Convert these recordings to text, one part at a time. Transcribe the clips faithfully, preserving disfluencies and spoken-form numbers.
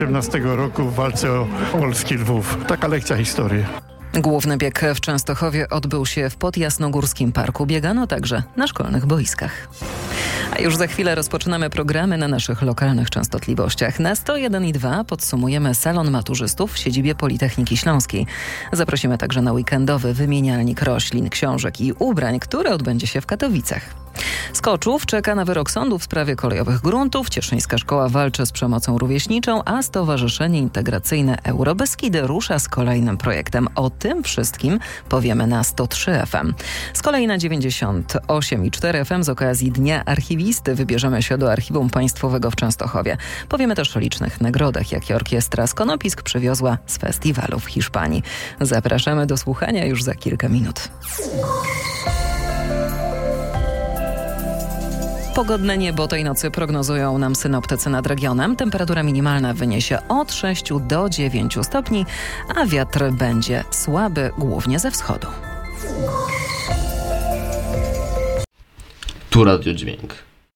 siedemnastego roku w walce o polski Lwów. Taka lekcja historii. Główny bieg w Częstochowie odbył się w Podjasnogórskim Parku. Biegano także na szkolnych boiskach. A już za chwilę rozpoczynamy programy na naszych lokalnych częstotliwościach. Na sto jeden i dwa podsumujemy salon maturzystów w siedzibie Politechniki Śląskiej. Zaprosimy także na weekendowy wymienialnik roślin, książek i ubrań, który odbędzie się w Katowicach. Skoczów czeka na wyrok sądu w sprawie kolejowych gruntów. Cieszyńska Szkoła walczy z przemocą rówieśniczą, a Stowarzyszenie Integracyjne Eurobeskidy rusza z kolejnym projektem. O tym wszystkim powiemy na sto trzy F M. Z kolei na dziewięćdziesiąt osiem i cztery F M z okazji Dnia Archiwisty wybierzemy się do Archiwum Państwowego w Częstochowie. Powiemy też o licznych nagrodach, jakie orkiestra z Konopisk przywiozła z festiwalu w Hiszpanii. Zapraszamy do słuchania już za kilka minut. Pogodne niebo tej nocy prognozują nam synoptycy nad regionem. Temperatura minimalna wyniesie od sześciu do dziewięciu stopni, a wiatr będzie słaby, głównie ze wschodu. Tu radiodźwięk.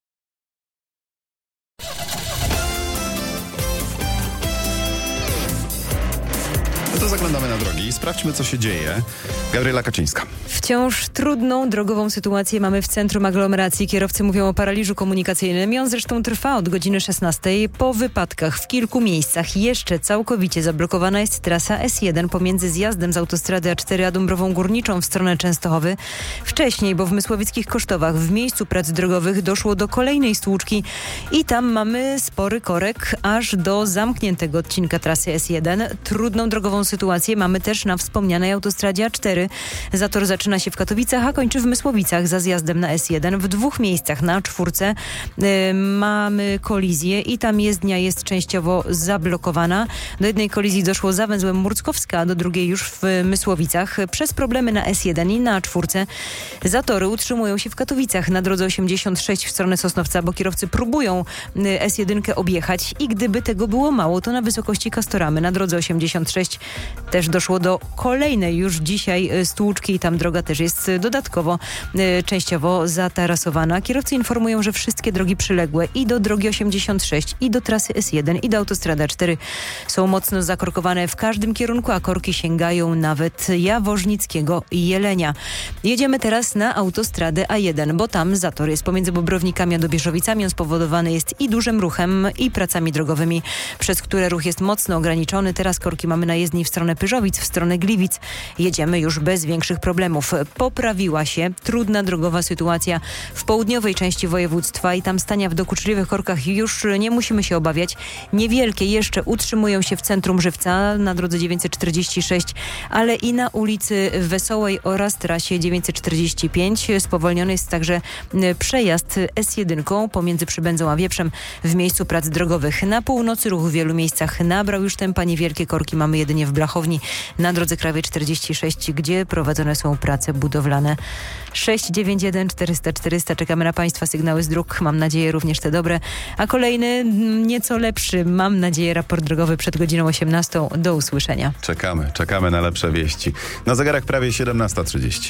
No to zaglądamy na drogi i sprawdźmy, co się dzieje. Gabriela Kaczyńska. Wciąż trudną drogową sytuację mamy w centrum aglomeracji. Kierowcy mówią o paraliżu komunikacyjnym i on zresztą trwa od godziny szesnastej. Po wypadkach w kilku miejscach jeszcze całkowicie zablokowana jest trasa S jeden pomiędzy zjazdem z autostrady A cztery a Dąbrową Górniczą w stronę Częstochowy. Wcześniej, bo w Mysłowickich Kosztowach w miejscu prac drogowych doszło do kolejnej stłuczki i tam mamy spory korek aż do zamkniętego odcinka trasy S jeden. Trudną drogową sytuację mamy też na wspomnianej autostradzie A cztery. Zator zaczyna się w Katowicach, a kończy w Mysłowicach za zjazdem na S jeden. W dwóch miejscach na czwórce y, mamy kolizję i tam jezdnia jest częściowo zablokowana. Do jednej kolizji doszło za węzłem Murckowska, a do drugiej już w Mysłowicach. Przez problemy na S jeden i na czwórce zatory utrzymują się w Katowicach na drodze osiemdziesiąt sześć w stronę Sosnowca, bo kierowcy próbują S jeden objechać i gdyby tego było mało, to na wysokości Kastoramy na drodze osiemdziesiąt sześć też doszło do kolejnej już dzisiaj stłuczki i tam droga też jest dodatkowo y, częściowo zatarasowana. Kierowcy informują, że wszystkie drogi przyległe i do drogi osiemdziesiąt sześć, i do trasy S jeden, i do autostrady A cztery są mocno zakorkowane w każdym kierunku, a korki sięgają nawet Jaworznickiego i Jelenia. Jedziemy teraz na autostradę A jeden, bo tam zator jest pomiędzy Bobrownikami a Dobieżowicami. On spowodowany jest i dużym ruchem, i pracami drogowymi, przez które ruch jest mocno ograniczony. Teraz korki mamy na jezdni w stronę Pyrzowic, w stronę Gliwic. Jedziemy już bez większych problemów. Poprawiła się trudna drogowa sytuacja w południowej części województwa i tam stania w dokuczliwych korkach już nie musimy się obawiać. Niewielkie jeszcze utrzymują się w centrum Żywca na drodze dziewięćset czterdzieści sześć, ale i na ulicy Wesołej oraz trasie dziewięćset czterdzieści pięć. Spowolniony jest także przejazd S jeden pomiędzy Przybędzą a Wieprzem w miejscu prac drogowych. Na północy ruch w wielu miejscach nabrał już tempa. Niewielkie korki mamy jedynie w Blachowni na drodze krajowej czterdzieści sześć, gdzie prowadzone są prace budowlane. sześć dziewięć jeden czterysta czterysta. Czekamy na Państwa sygnały z dróg. Mam nadzieję również te dobre. A kolejny, nieco lepszy, mam nadzieję, raport drogowy przed godziną osiemnastą. Do usłyszenia. Czekamy, czekamy na lepsze wieści. Na zegarach prawie siedemnasta trzydzieści.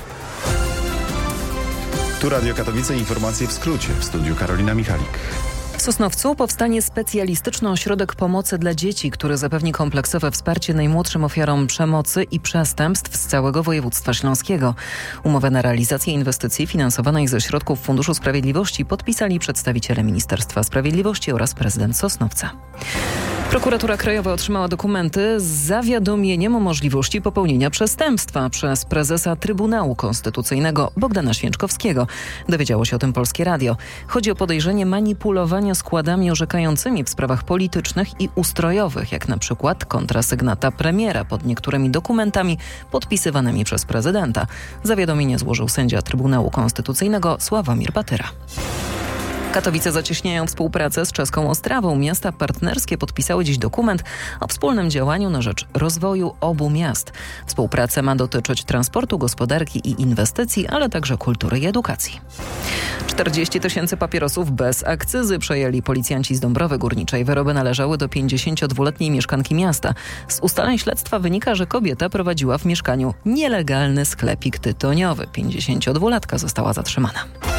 Tu Radio Katowice, informacje w skrócie. W studiu Karolina Michalik. W Sosnowcu powstanie specjalistyczny ośrodek pomocy dla dzieci, który zapewni kompleksowe wsparcie najmłodszym ofiarom przemocy i przestępstw z całego województwa śląskiego. Umowę na realizację inwestycji finansowanej ze środków Funduszu Sprawiedliwości podpisali przedstawiciele Ministerstwa Sprawiedliwości oraz prezydent Sosnowca. Prokuratura Krajowa otrzymała dokumenty z zawiadomieniem o możliwości popełnienia przestępstwa przez prezesa Trybunału Konstytucyjnego Bogdana Święczkowskiego. Dowiedziało się o tym Polskie Radio. Chodzi o podejrzenie manipulowania składami orzekającymi w sprawach politycznych i ustrojowych, jak na przykład kontrasygnata premiera pod niektórymi dokumentami podpisywanymi przez prezydenta. Zawiadomienie złożył sędzia Trybunału Konstytucyjnego Sławomir Batyra. Katowice zacieśniają współpracę z czeską Ostrawą. Miasta partnerskie podpisały dziś dokument o wspólnym działaniu na rzecz rozwoju obu miast. Współpraca ma dotyczyć transportu, gospodarki i inwestycji, ale także kultury i edukacji. czterdzieści tysięcy papierosów bez akcyzy przejęli policjanci z Dąbrowy Górniczej. Wyroby należały do pięćdziesięciodwuletniej mieszkanki miasta. Z ustaleń śledztwa wynika, że kobieta prowadziła w mieszkaniu nielegalny sklepik tytoniowy. pięćdziesięciodwulatka została zatrzymana.